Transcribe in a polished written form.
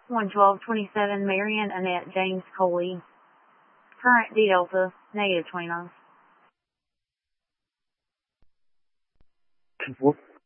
11227 Marion Annette James Coley. Current D Delta, -29.